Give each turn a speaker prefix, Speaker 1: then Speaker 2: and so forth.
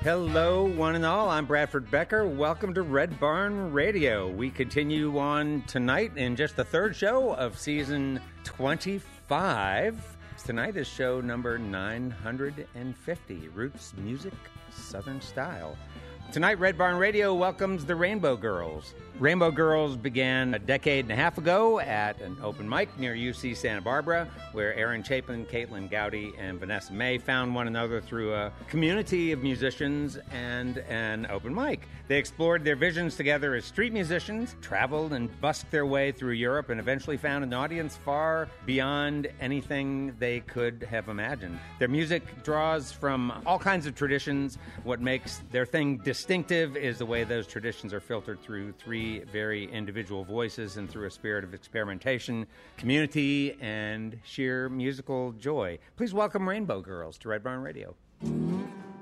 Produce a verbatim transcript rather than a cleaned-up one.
Speaker 1: Hello, one and all. I'm Bradford Becker. Welcome to Red Barn Radio. We continue on tonight in just the third show of season twenty-five. Tonight is show number nine hundred fifty, Roots Music, Southern Style. Tonight, Red Barn Radio welcomes the Rainbow Girls. Rainbow Girls began a decade and a half ago at an open mic near U C Santa Barbara, where Aaron Chapin, Caitlin Gowdy, and Vanessa May found one another through a community of musicians and an open mic. They explored their visions together as street musicians, traveled and busked their way through Europe, and eventually found an audience far beyond anything they could have imagined. Their music draws from all kinds of traditions. What makes their thing distinctive is the way those traditions are filtered through three very individual voices and through a spirit of experimentation, community, and sheer musical joy. Please welcome Rainbow Girls to Red Barn Radio.